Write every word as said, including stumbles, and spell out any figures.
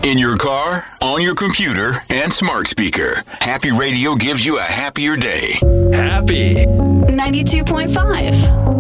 In your car, on your computer, and smart speaker, Happy Radio gives you a happier day. Happy ninety-two point five.